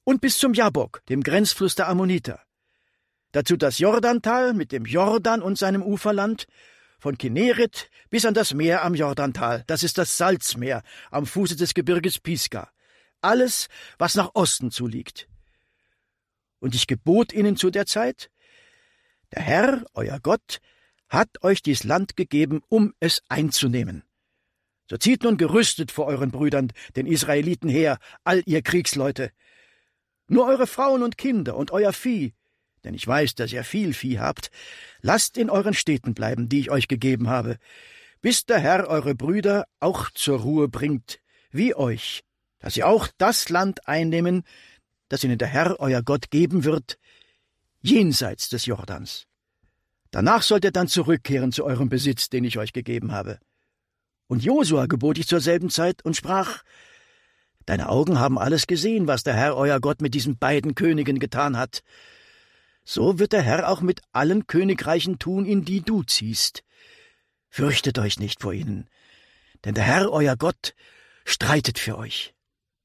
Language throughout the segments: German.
und bis zum Jabok, dem Grenzfluss der Ammoniter. Dazu das Jordantal mit dem Jordan und seinem Uferland, von Kinneret bis an das Meer am Jordantal, das ist das Salzmeer am Fuße des Gebirges Pisga. Alles, was nach Osten zuliegt. Und ich gebot ihnen zu der Zeit: Der Herr, euer Gott, hat euch dies Land gegeben, um es einzunehmen. So zieht nun gerüstet vor euren Brüdern, den Israeliten, her, all ihr Kriegsleute. Nur eure Frauen und Kinder und euer Vieh, denn ich weiß, dass ihr viel Vieh habt, lasst in euren Städten bleiben, die ich euch gegeben habe, bis der Herr eure Brüder auch zur Ruhe bringt, wie euch, dass sie auch das Land einnehmen, das ihnen der Herr euer Gott geben wird, jenseits des Jordans. Danach sollt ihr dann zurückkehren zu eurem Besitz, den ich euch gegeben habe. Und Josua gebot ich zur selben Zeit und sprach: Deine Augen haben alles gesehen, was der Herr euer Gott mit diesen beiden Königen getan hat. So wird der Herr auch mit allen Königreichen tun, in die du ziehst. Fürchtet euch nicht vor ihnen, denn der Herr euer Gott streitet für euch.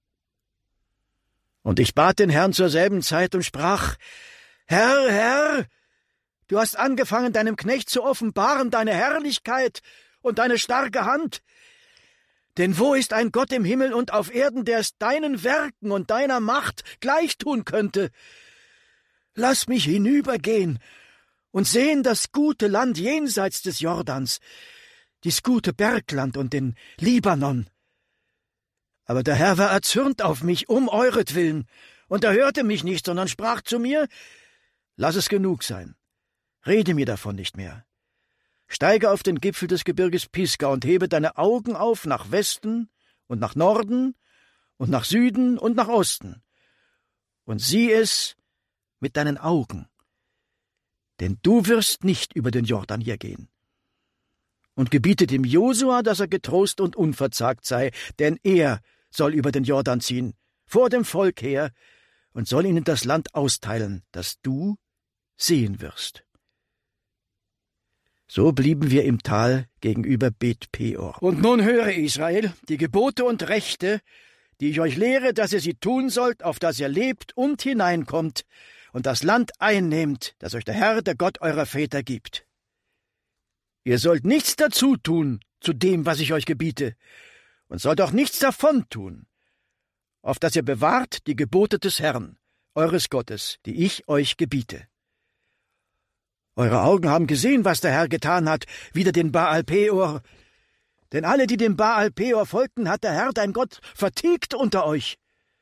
Und ich bat den Herrn zur selben Zeit und sprach: Herr, Herr, du hast angefangen, deinem Knecht zu offenbaren deine Herrlichkeit und deine starke Hand. Denn wo ist ein Gott im Himmel und auf Erden, der es deinen Werken und deiner Macht gleichtun könnte? Lass mich hinübergehen und sehen das gute Land jenseits des Jordans, dies gute Bergland und den Libanon. Aber der Herr war erzürnt auf mich um euretwillen, und er hörte mich nicht, sondern sprach zu mir: Lass es genug sein, rede mir davon nicht mehr. Steige auf den Gipfel des Gebirges Pisga und hebe deine Augen auf nach Westen und nach Norden und nach Süden und nach Osten und sieh es mit deinen Augen, denn du wirst nicht über den Jordan hier gehen. Und gebiete dem Josua, dass er getrost und unverzagt sei, denn er soll über den Jordan ziehen, vor dem Volk her, und soll ihnen das Land austeilen, das du sehen wirst. So blieben wir im Tal gegenüber Bet-Peor. Und nun höre, Israel, die Gebote und Rechte, die ich euch lehre, dass ihr sie tun sollt, auf dass ihr lebt und hineinkommt und das Land einnehmt, das euch der Herr, der Gott eurer Väter, gibt. Ihr sollt nichts dazu tun zu dem, was ich euch gebiete, und sollt auch nichts davon tun, auf dass ihr bewahrt die Gebote des Herrn, eures Gottes, die ich euch gebiete. Eure Augen haben gesehen, was der Herr getan hat, wider den Baal-Peor. Denn alle, die dem Baal-Peor folgten, hat der Herr, dein Gott, vertilgt unter euch.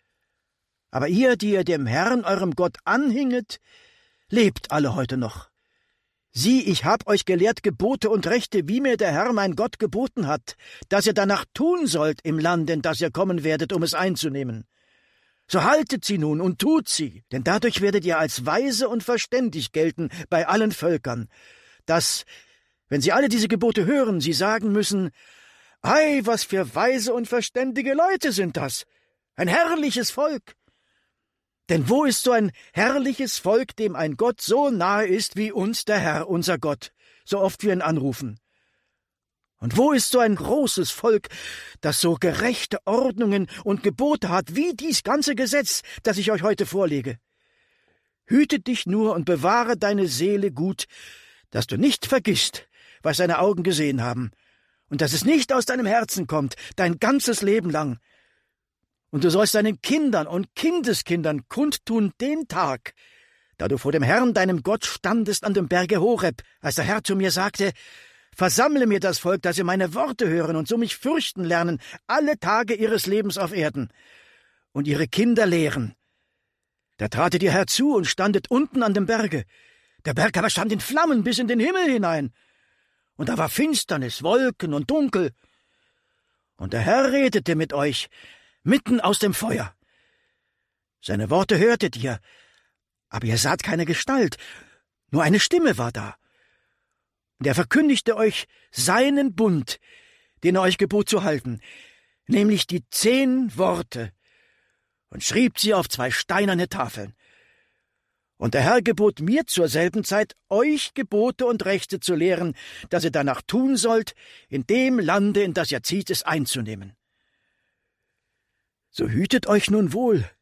Aber ihr, die ihr dem Herrn, eurem Gott, anhinget, lebt alle heute noch. Sieh, ich hab euch gelehrt Gebote und Rechte, wie mir der Herr, mein Gott, geboten hat, dass ihr danach tun sollt im Land, in das ihr kommen werdet, um es einzunehmen. So haltet sie nun und tut sie, denn dadurch werdet ihr als weise und verständig gelten bei allen Völkern, dass, wenn sie alle diese Gebote hören, sie sagen müssen: Ei, was für weise und verständige Leute sind das! Ein herrliches Volk! Denn wo ist so ein herrliches Volk, dem ein Gott so nahe ist wie uns der Herr, unser Gott, so oft wir ihn anrufen? Und wo ist so ein großes Volk, das so gerechte Ordnungen und Gebote hat, wie dies ganze Gesetz, das ich euch heute vorlege? Hüte dich nur und bewahre deine Seele gut, dass du nicht vergisst, was deine Augen gesehen haben, und dass es nicht aus deinem Herzen kommt, dein ganzes Leben lang. Und du sollst deinen Kindern und Kindeskindern kundtun den Tag, da du vor dem Herrn, deinem Gott, standest an dem Berge Horeb, als der Herr zu mir sagte: Versammle mir das Volk, dass sie meine Worte hören und so mich fürchten lernen, alle Tage ihres Lebens auf Erden, und ihre Kinder lehren. Da tratet ihr herzu und standet unten an dem Berge. Der Berg aber stand in Flammen bis in den Himmel hinein. Und da war Finsternis, Wolken und Dunkel. Und der Herr redete mit euch, mitten aus dem Feuer. Seine Worte hörtet ihr, aber ihr saht keine Gestalt, nur eine Stimme war da. Und er verkündigte euch seinen Bund, den er euch gebot zu halten, nämlich die 10 Worte, und schrieb sie auf 2 steinerne Tafeln. Und der Herr gebot mir zur selben Zeit, euch Gebote und Rechte zu lehren, dass ihr danach tun sollt, in dem Lande, in das ihr zieht, es einzunehmen. So hütet euch nun wohl,